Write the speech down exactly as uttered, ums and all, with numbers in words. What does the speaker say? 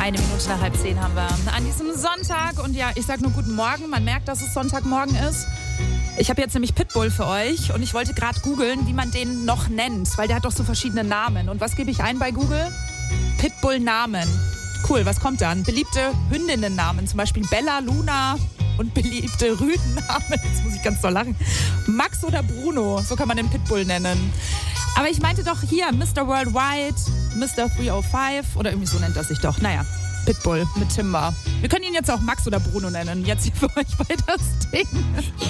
Eine Minute nach halb zehn haben wir an diesem Sonntag. Und ja, ich sag nur guten Morgen. Man merkt, dass es Sonntagmorgen ist. Ich habe jetzt nämlich Pitbull für euch und ich wollte gerade googeln, wie man den noch nennt, weil der hat doch so verschiedene Namen. Und was gebe ich ein bei Google? Pitbull-Namen. Cool, was kommt dann? Beliebte Hündinnen-Namen, zum Beispiel Bella, Luna und beliebte Rüdennamen. Jetzt muss ich ganz doll lachen. Max oder Bruno, so kann man den Pitbull nennen. Aber ich meinte doch hier Mister Worldwide, Mister dreihundertfünf oder irgendwie so nennt er sich doch. Naja, Pitbull mit Timber. Wir können ihn jetzt auch Max oder Bruno nennen. Jetzt hier für euch bei das Ding.